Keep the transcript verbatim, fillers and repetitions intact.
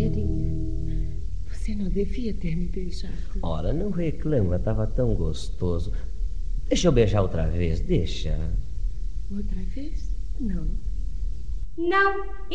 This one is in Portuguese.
Rogerinho, você não devia ter me beijado. Ora, não reclama, estava tão gostoso. Deixa eu beijar outra vez, deixa. Outra vez? Não. Não,